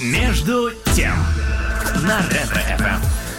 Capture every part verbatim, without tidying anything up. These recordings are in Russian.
Между тем на Ретро-эф эм.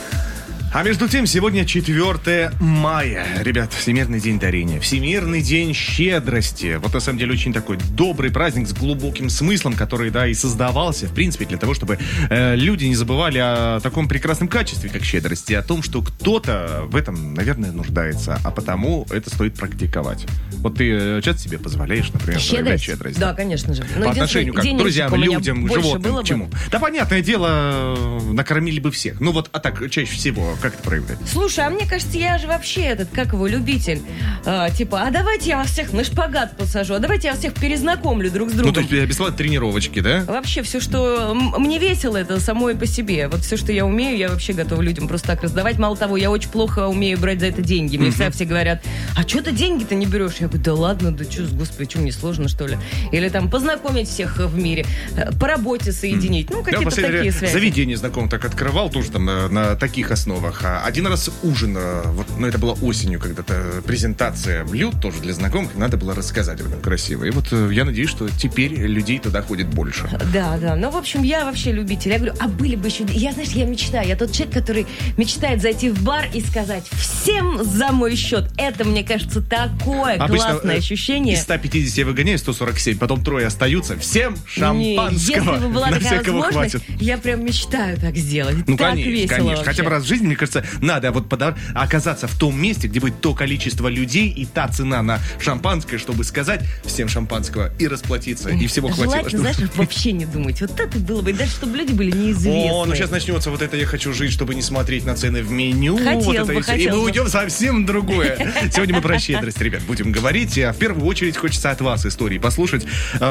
А между тем, сегодня четвёртое мая. Ребят, Всемирный день дарения, Всемирный день щедрости. Вот на самом деле очень такой добрый праздник с глубоким смыслом, который, да, и создавался, в принципе, для того, чтобы э, люди не забывали о таком прекрасном качестве, как щедрость, и о том, что кто-то в этом, наверное, нуждается, а потому это стоит практиковать. Вот ты часто себе позволяешь, например, проявлять щедрость? Да, конечно же. По отношению как к друзьям, людям, животным, к чему? Да, понятное дело, накормили бы всех. Ну вот, а так, чаще всего... Как это проявлять? Слушай, а мне кажется, я же вообще этот, как его, любитель. А, типа, а давайте я вас всех на шпагат посажу, а давайте я вас всех перезнакомлю друг с другом. Ну, то есть бесплатно тренировочки, да? Вообще, все, что... М- мне весело это само и по себе. Вот все, что я умею, я вообще готова людям просто так раздавать. Мало того, я очень плохо умею брать за это деньги. Мне uh-huh. всегда все говорят, а что ты деньги-то не берешь? Я говорю, да ладно, да что, господи, что, мне сложно, что ли? Или там познакомить всех в мире, по работе соединить. Uh-huh. Ну, какие-то такие связи. Заведение знакомых так открывал, тоже там на, на таких основах. Один раз ужин, вот, ну, это было осенью, когда-то презентация блюд тоже для знакомых, надо было рассказать об этом красиво. И вот я надеюсь, что теперь людей туда ходит больше. Да, да. Ну, в общем, я вообще любитель. Я говорю, а были бы еще... Я, знаешь, я мечтаю. Я тот человек, который мечтает зайти в бар и сказать всем за мой счет. Это, мне кажется, такое обычно классное ощущение. Из ста пятидесяти я выгоняю сто сорок семь, потом трое остаются. Всем шампанского. Не, если бы была на такая всякого возможность, хватит. я прям мечтаю так сделать. Ну, так конечно, весело конечно. вообще. Хотя бы раз в жизни, мне кажется, надо вот подар... оказаться в том месте, где будет то количество людей и та цена на шампанское, чтобы сказать всем шампанского и расплатиться, и всего Желательно, хватило. знаешь, вообще не думать. Вот это было бы, даже чтобы люди были неизвестны. О, ну сейчас начнется вот это «я хочу жить, чтобы не смотреть на цены в меню». Хотел вот это бы, и, все. хотел И мы бы. уйдем совсем другое. Сегодня мы про щедрость, ребят, будем говорить. А в первую очередь хочется от вас истории послушать.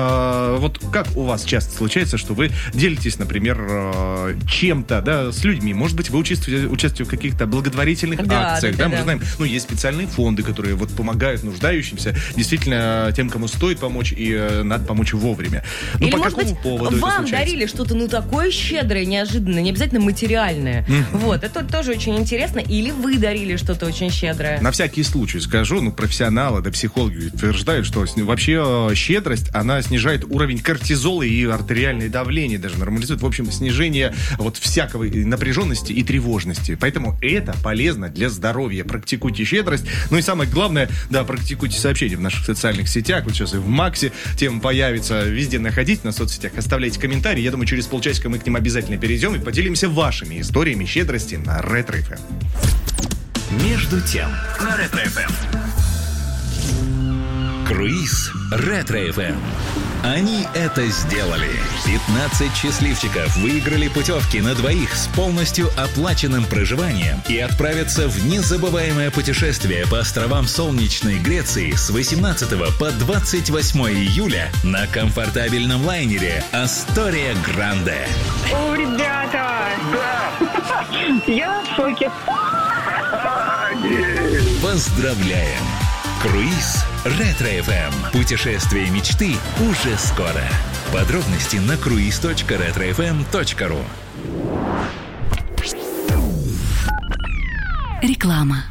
А, вот как у вас часто случается, что вы делитесь, например, чем-то, да, с людьми? Может быть, вы участвуете, участвуете в каких-то благотворительных да, акциях, да, да, да, мы да. знаем, ну, есть специальные фонды, которые вот помогают нуждающимся, действительно, тем, кому стоит помочь, и э, надо помочь вовремя. Ну, Или, по может какому быть, поводу вам это случается? дарили что-то, ну, такое щедрое, неожиданное, не обязательно материальное. Mm-hmm. Вот, это тоже очень интересно. Или вы дарили что-то очень щедрое. На всякий случай скажу, ну, профессионалы, да, психологи утверждают, что вообще щедрость, она снижает уровень кортизола и артериальное давление, даже нормализует, в общем, снижение вот всякого напряженности и тревожности. Поэтому это полезно для здоровья. Практикуйте щедрость. Ну и самое главное, да, практикуйте сообщения в наших социальных сетях. Вот сейчас и в Максе тема появится. Везде находите на соцсетях, оставляйте комментарии. Я думаю, через полчасика мы к ним обязательно перейдем и поделимся вашими историями щедрости на Ретро-эф эм. Между тем на Ретро-эф эм. Круиз Ретро-эф эм. Они это сделали. пятнадцать счастливчиков выиграли путевки на двоих с полностью оплаченным проживанием и отправятся в незабываемое путешествие по островам солнечной Греции с восемнадцатого по двадцать восьмое июля на комфортабельном лайнере «Астория Гранде». О, ребята! Да! Я в шоке. Поздравляем! Круиз Ретро-эф эм. Путешествие мечты уже скоро. Подробности на круиз точка ретро эф эм точка ру. Реклама.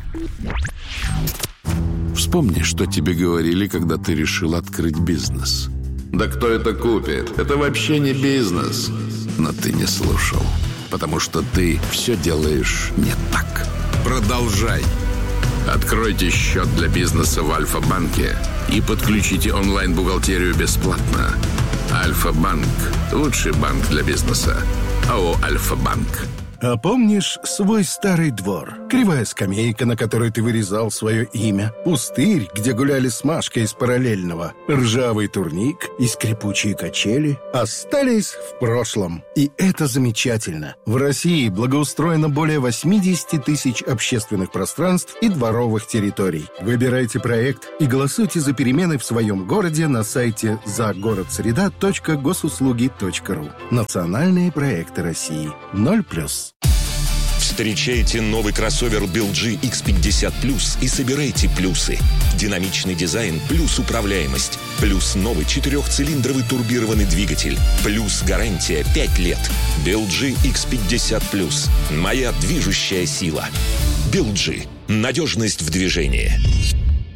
Вспомни, что тебе говорили, когда ты решил открыть бизнес. Да кто это купит? Это вообще не бизнес. Но ты не слушал, потому что ты все делаешь не так. Продолжай. Откройте счет для бизнеса в Альфа-банке и подключите онлайн-бухгалтерию бесплатно. Альфа-банк – лучший банк для бизнеса. АО «Альфа-банк». А помнишь свой старый двор? Кривая скамейка, на которой ты вырезал свое имя, пустырь, где гуляли с Машкой из параллельного, ржавый турник и скрипучие качели остались в прошлом. И это замечательно. В России благоустроено более восемьдесят тысяч общественных пространств и дворовых территорий. Выбирайте проект и голосуйте за перемены в своем городе на сайте загородсреда точка госуслуги точка ру. Национальные проекты России. ноль плюс. Встречайте новый кроссовер би эл джи икс пятьдесят плюс и собирайте плюсы. Динамичный дизайн плюс управляемость. Плюс новый четырехцилиндровый турбированный двигатель. Плюс гарантия пять лет. би эл джи икс пятьдесят плюс. Моя движущая сила. би эл джи. Надежность в движении.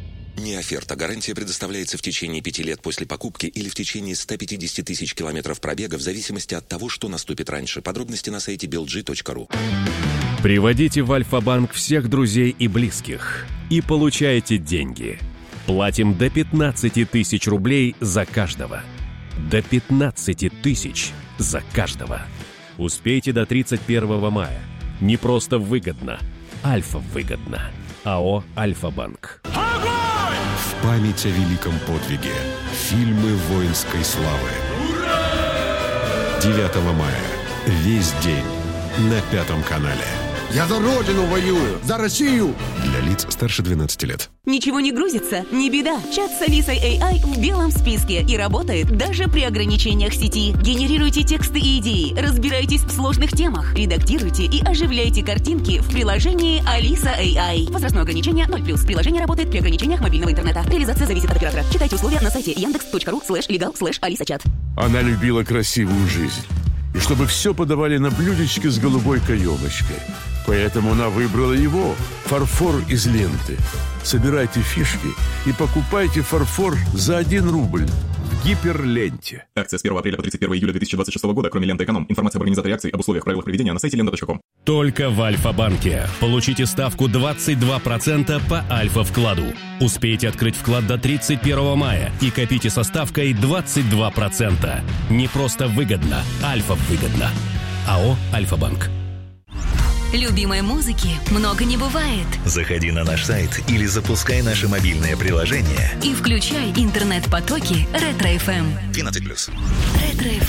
Вне оферта. Гарантия предоставляется в течение пяти лет после покупки или в течение ста пятидесяти тысяч километров пробега в зависимости от того, что наступит раньше. Подробности на сайте би эл джи точка ру. Приводите в Альфа-банк всех друзей и близких и получайте деньги. Платим до пятнадцати тысяч рублей за каждого. До пятнадцати тысяч за каждого. Успейте до тридцать первого мая. Не просто выгодно. Альфа выгодно. АО «Альфа-банк». В память о великом подвиге. Фильмы воинской славы. девятого мая. Весь день на Пятом канале. Я за Родину воюю! За Россию! Для лиц старше двенадцати лет. Ничего не грузится? Не беда. Чат с Алисой эй ай в белом списке и работает даже при ограничениях сети. Генерируйте тексты и идеи, разбирайтесь в сложных темах, редактируйте и оживляйте картинки в приложении Алиса эй ай. Возрастное ограничение ноль плюс. Приложение работает при ограничениях мобильного интернета. Реализация зависит от оператора. Читайте условия на сайте яндекс точка ру слэш легал слэш алисачат. Она любила красивую жизнь. И чтобы все подавали на блюдечке с голубой каемочкой. Поэтому она выбрала его, фарфор из ленты. Собирайте фишки и покупайте фарфор за один рубль в Гиперленте. Акция с первого апреля по тридцать первого июля две тысячи двадцать шестого года, кроме ленты «Эконом». Информация об организаторе акции, об условиях, правилах проведения на сайте лента точка ком. Только в Альфа-банке. Получите ставку двадцать два процента по Альфа-вкладу. Успейте открыть вклад до тридцать первого мая и копите со ставкой двадцать два процента. Не просто выгодно, Альфа-выгодно. АО «Альфа-банк». Любимой музыки много не бывает. Заходи на наш сайт или запускай наше мобильное приложение И включай интернет-потоки Ретро эф эм. двенадцать плюс. Ретро эф эм.